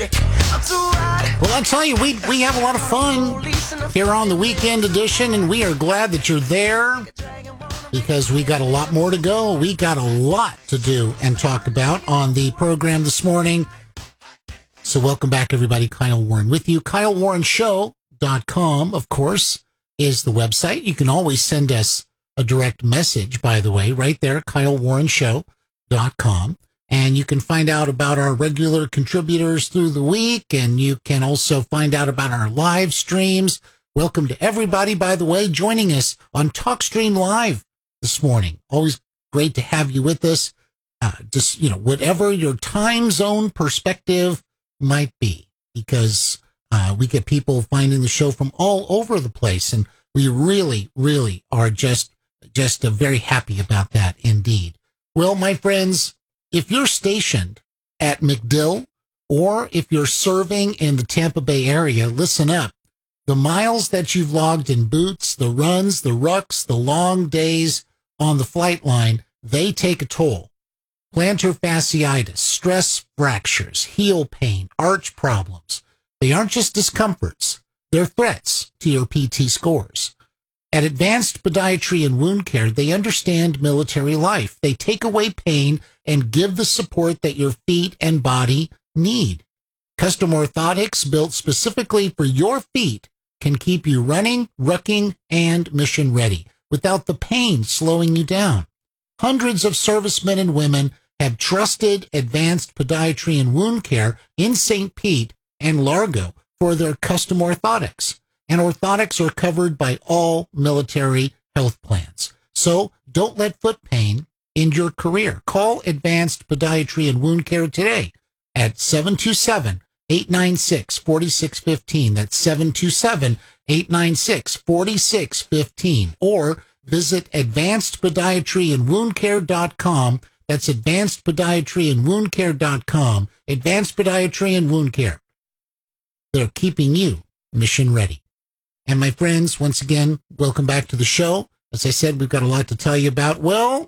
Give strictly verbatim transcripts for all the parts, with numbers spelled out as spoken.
Well, I'll tell you, we, we have a lot of fun here on the weekend edition, and we are glad that you're there because we got a lot more to go. We got a lot to do and talk about on the program this morning. So welcome back, everybody. Kyle Warren with you. Kyle Warren Show dot com, of course, is the website. You can always send us a direct message, by the way, right there, Kyle Warren Show dot com. And you can find out about our regular contributors through the week, and you can also find out about our live streams. Welcome to everybody, by the way, joining us on TalkStream Live this morning. Always great to have you with us. Uh, just, you know, whatever your time zone perspective might be, because uh, we get people finding the show from all over the place, and we really, really are just, just uh, very happy about that indeed. Well, my friends, if you're stationed at MacDill or if you're serving in the Tampa Bay area, listen up. The miles that you've logged in boots, the runs, the rucks, the long days on the flight line, they take a toll. Plantar fasciitis, stress fractures, heel pain, arch problems. They aren't just discomforts. They're threats to your P T scores. At Advanced Podiatry and Wound Care, they understand military life. They take away pain and give the support that your feet and body need. Custom orthotics built specifically for your feet can keep you running, rucking, and mission ready without the pain slowing you down. Hundreds of servicemen and women have trusted Advanced Podiatry and Wound Care in Saint Pete and Largo for their custom orthotics. And orthotics are covered by all military health plans. So don't let foot pain end your career. Call Advanced Podiatry and Wound Care today at seven two seven, eight nine six, four six one five. That's seven two seven, eight nine six, four six one five. Or visit advanced podiatry and wound care dot com. That's advanced podiatry and wound care dot com. Advanced Podiatry and Wound Care. They're keeping you mission ready. And my friends, once again, welcome back to the show. As I said, we've got a lot to tell you about. Well,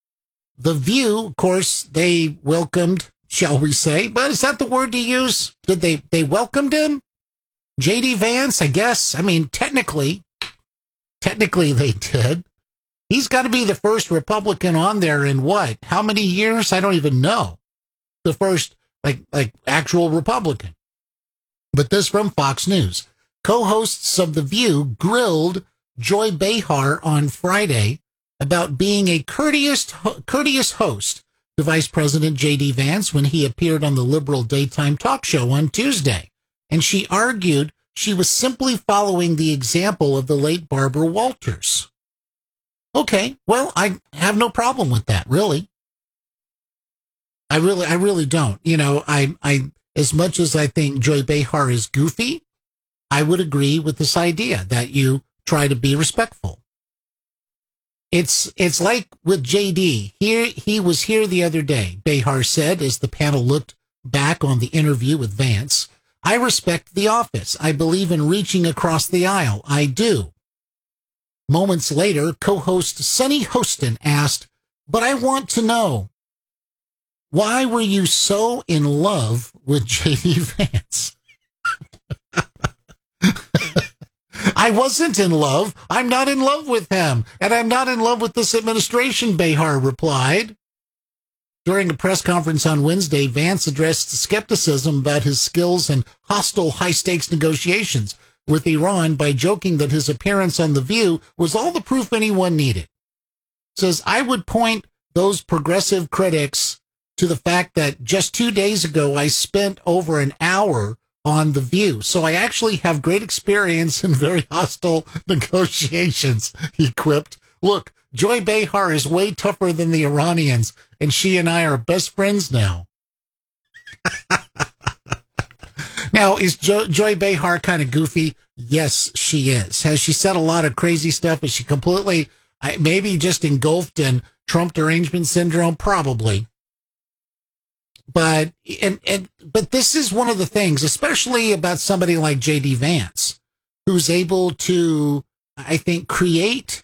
The View, of course, they welcomed, shall we say, but is that the word to use? Did they, they welcomed him? J D Vance, I guess. I mean, technically, technically they did. He's got to be the first Republican on there in what? How many years? I don't even know. The first, like, like actual Republican. But this from Fox News. Co-hosts of The View grilled Joy Behar on Friday about being a courteous, courteous host to Vice President J D Vance when he appeared on the liberal daytime talk show on Tuesday. And she argued she was simply following the example of the late Barbara Walters. Okay, well, I have no problem with that, really. I really, I really don't. You know, I, I, as much as I think Joy Behar is goofy, I would agree with this idea that you try to be respectful. It's it's like with J D. Here he was here the other day, Behar said as the panel looked back on the interview with Vance. I respect the office. I believe in reaching across the aisle. I do. Moments later, co-host Sunny Hostin asked, but I want to know, why were you so in love with J D Vance? I wasn't in love. I'm not in love with him. And I'm not in love with this administration, Behar replied. During a press conference on Wednesday, Vance addressed skepticism about his skills in hostile, high-stakes negotiations with Iran by joking that his appearance on The View was all the proof anyone needed. Says, I would point those progressive critics to the fact that just two days ago, I spent over an hour on The View. So I actually have great experience in very hostile negotiations, he quipped. Look, Joy Behar is way tougher than the Iranians, and she and I are best friends now. Now, is jo- Joy Behar kind of goofy? Yes, she is. Has she said a lot of crazy stuff? Is she completely, maybe just engulfed in Trump derangement syndrome? Probably. But and, and but this is one of the things, especially about somebody like J D Vance, who's able to, I think, create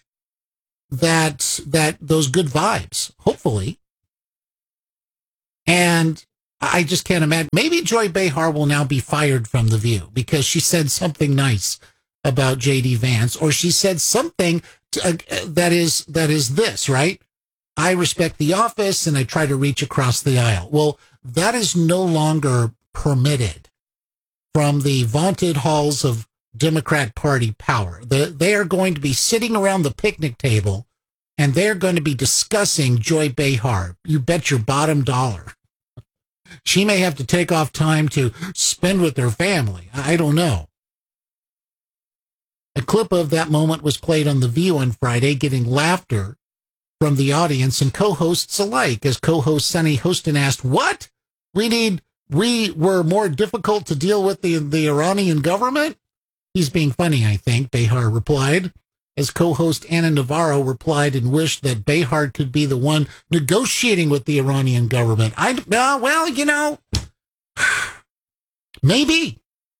that that those good vibes, hopefully. And I just can't imagine. Maybe Joy Behar will now be fired from The View because she said something nice about J D Vance, or she said something to, uh, that is that is this, right? I respect the office and I try to reach across the aisle. Well, that is no longer permitted from the vaunted halls of Democrat Party power. The, they are going to be sitting around the picnic table and they're going to be discussing Joy Behar. You bet your bottom dollar. She may have to take off time to spend with her family. I don't know. A clip of that moment was played on The View on Friday, getting laughter from the audience and co-hosts alike, as co-host Sunny Hostin asked, what? We need, we were more difficult to deal with the, the Iranian government? He's being funny, I think, Behar replied, as co-host Ana Navarro replied and wished that Behar could be the one negotiating with the Iranian government. I, uh, well, you know, maybe.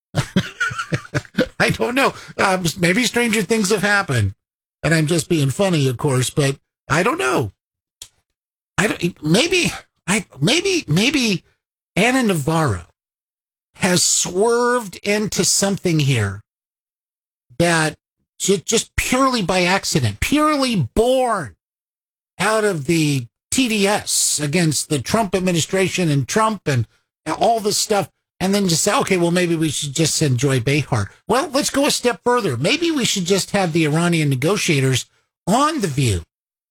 I don't know. Um, maybe stranger things have happened. And I'm just being funny, of course, but I don't know. I don't, maybe, I, maybe, maybe Ana Navarro has swerved into something here that just purely by accident, purely born out of the T D S against the Trump administration and Trump and all this stuff. And then just say, okay, well, maybe we should just send Joy Behar. Well, let's go a step further. Maybe we should just have the Iranian negotiators on The View.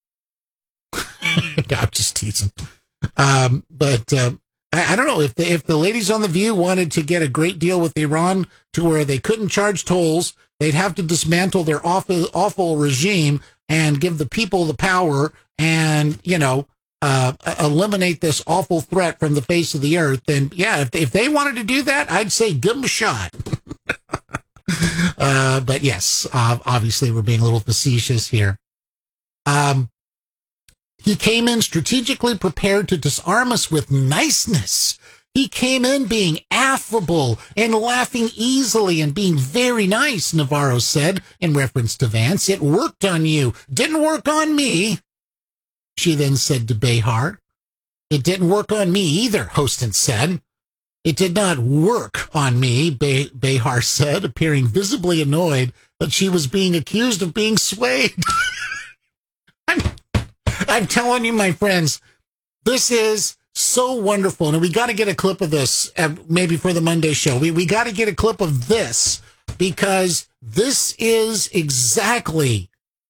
No, I'm just teasing. Um, but uh, I, I don't know if the, if the ladies on The View wanted to get a great deal with Iran to where they couldn't charge tolls, they'd have to dismantle their awful, awful regime and give the people the power and, you know, uh, eliminate this awful threat from the face of the earth. Then, yeah, if they, if they wanted to do that, I'd say give them a shot. uh, but yes, uh, obviously we're being a little facetious here. Um, he came in strategically prepared to disarm us with niceness. He came in being affable and laughing easily and being very nice, Navarro said in reference to Vance. It worked on you. Didn't work on me, she then said to Behar. It didn't work on me either, Hostin said. It did not work on me, Be- Behar said, appearing visibly annoyed that she was being accused of being swayed. I'm, I'm telling you, my friends, this is so wonderful. And we got to get a clip of this, uh, maybe for the Monday show. We, we got to get a clip of this because this is exactly...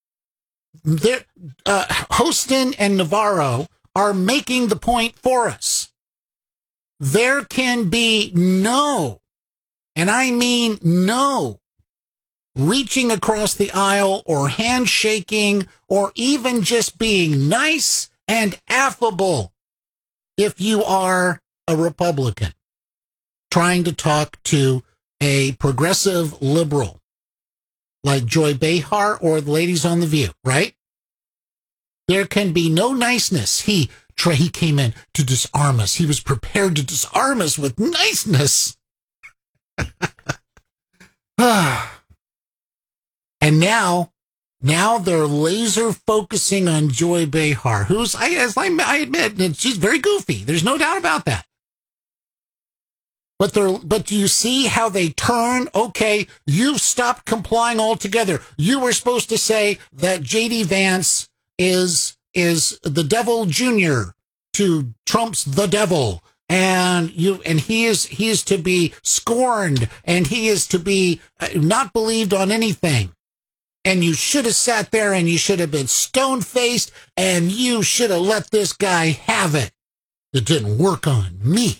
Uh, Hostin and Navarro are making the point for us. There can be no, and I mean no, reaching across the aisle or handshaking or even just being nice and affable if you are a Republican trying to talk to a progressive liberal like Joy Behar or the ladies on The View, right? There can be no niceness. He, he came in to disarm us. He was prepared to disarm us with niceness. And now, now they're laser focusing on Joy Behar, who's, I, as I, I admit, she's very goofy. There's no doubt about that. But they're, but do you see how they turn? Okay, you've stopped complying altogether. You were supposed to say that J D Vance is, is the devil junior to Trump's the devil. And you, and he is, he is to be scorned and he is to be not believed on anything. And you should have sat there and you should have been stone-faced and you should have let this guy have it. It didn't work on me.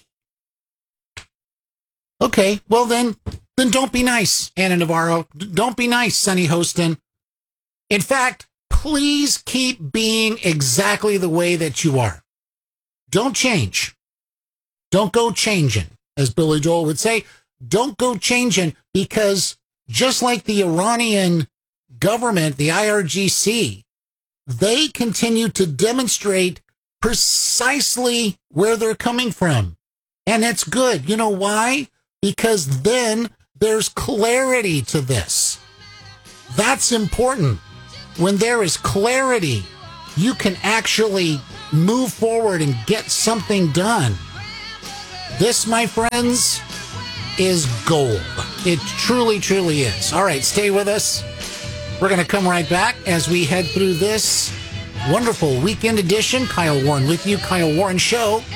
Okay, well then, then don't be nice, Ana Navarro. Don't be nice, Sunny Hostin. In fact, please keep being exactly the way that you are. Don't change. Don't go changing, as Billy Joel would say. Don't go changing because just like the Iranian government, the I R G C, they continue to demonstrate precisely where they're coming from. And it's good. You know why? Because then there's clarity to this. That's important. When there is clarity, you can actually move forward and get something done. This, my friends, is gold. It truly, truly is. All right, stay with us. We're going to come right back as we head through this wonderful weekend edition. Kyle Warren with you, Kyle Warren Show.